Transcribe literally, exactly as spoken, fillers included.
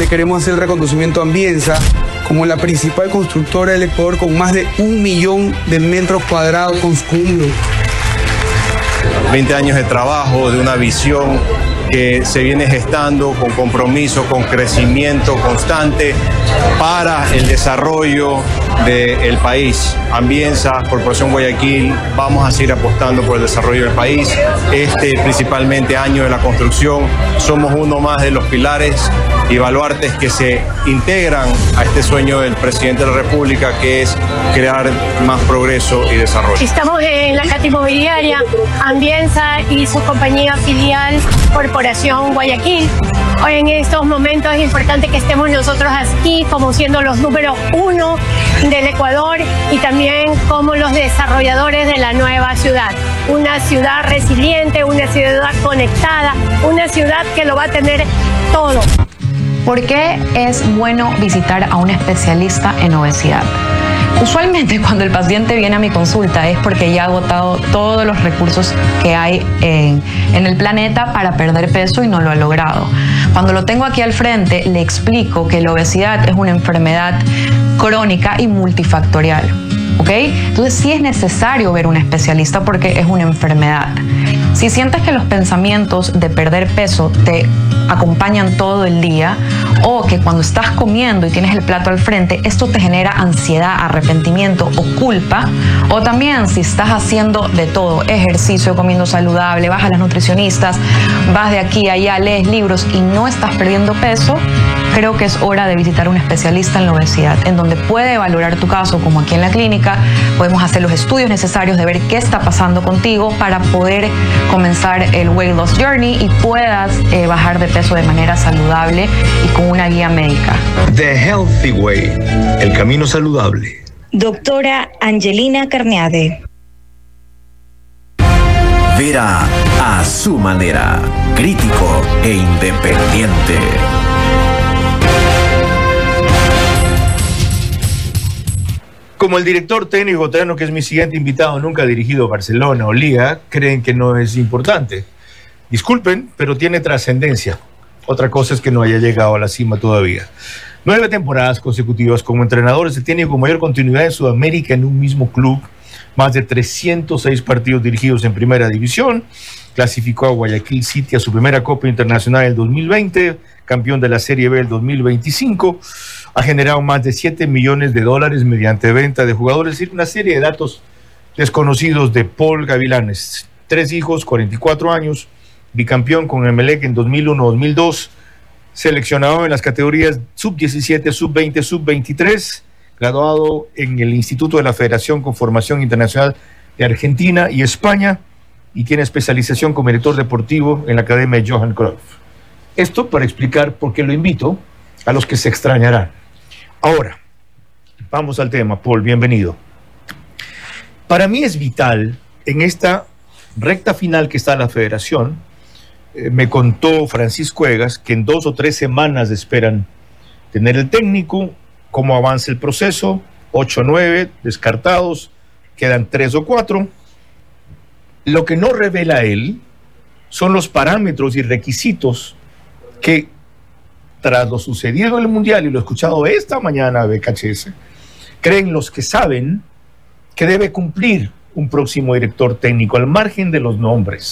que queremos hacer el reconocimiento a Ambienza como la principal constructora del Ecuador con más de un millón de metros cuadrados construidos. veinte años de trabajo, de una visión que se viene gestando con compromiso, con crecimiento constante para el desarrollo del país. Ambienza, Corporación Guayaquil, vamos a seguir apostando por el desarrollo del país. Este principalmente año de la construcción, somos uno más de los pilares y baluartes que se integran a este sueño del presidente de la República, que es crear más progreso y desarrollo. Estamos en la Cata Inmobiliaria, Ambienza y su compañía filial Corporación Guayaquil. Hoy en estos momentos es importante que estemos nosotros aquí como siendo los número uno del Ecuador y también como los desarrolladores de la nueva ciudad. Una ciudad resiliente, una ciudad conectada, una ciudad que lo va a tener todo. ¿Por qué es bueno visitar a un especialista en obesidad? Usualmente cuando el paciente viene a mi consulta es porque ya ha agotado todos los recursos que hay en, en el planeta para perder peso y no lo ha logrado. Cuando lo tengo aquí al frente, le explico que la obesidad es una enfermedad crónica y multifactorial. ¿Ok? Entonces sí es necesario ver un especialista porque es una enfermedad. Si sientes que los pensamientos de perder peso te acompañan todo el día o que cuando estás comiendo y tienes el plato al frente, esto te genera ansiedad, arrepentimiento o culpa, o también si estás haciendo de todo, ejercicio, comiendo saludable, vas a las nutricionistas, vas de aquí a allá, lees libros y no estás perdiendo peso, creo que es hora de visitar un especialista en la obesidad, en donde puede valorar tu caso, como aquí en la clínica, podemos hacer los estudios necesarios de ver qué está pasando contigo para poder comenzar el Weight Loss Journey y puedas eh, bajar de peso de manera saludable y con una guía médica. The Healthy Way, el camino saludable. Doctora Angelina Carneade. Vera a su manera, crítico e independiente. Como el director técnico ecuatoriano, que es mi siguiente invitado, nunca ha dirigido Barcelona o Liga, creen que no es importante. Disculpen, pero tiene trascendencia. Otra cosa es que no haya llegado a la cima todavía. Nueve temporadas consecutivas como entrenador, es el técnico con mayor continuidad en Sudamérica en un mismo club. Más de trescientos seis partidos dirigidos en Primera División. Clasificó a Guayaquil City a su primera Copa Internacional del dos mil veinte, campeón de la Serie B del dos mil veinticinco. Ha generado más de siete millones de dólares mediante venta de jugadores, es decir, una serie de datos desconocidos de Paul Gavilanes. Tres hijos, cuarenta y cuatro años, bicampeón con Emelec en dos mil uno dos mil dos, seleccionado en las categorías sub diecisiete, sub veinte, sub veintitrés, graduado en el Instituto de la Federación con Formación Internacional de Argentina y España, y tiene especialización como director deportivo en la Academia Johan Cruyff. Esto para explicar por qué lo invito a los que se extrañarán. Ahora, vamos al tema. Paul, bienvenido. Para mí es vital, en esta recta final que está la federación, eh, me contó Francisco Egas que en dos o tres semanas esperan tener el técnico, cómo avanza el proceso, ocho o nueve descartados, quedan tres o cuatro. Lo que no revela él son los parámetros y requisitos que, tras lo sucedido en el Mundial, y lo he escuchado esta mañana de K H S, creen los que saben que debe cumplir un próximo director técnico, al margen de los nombres.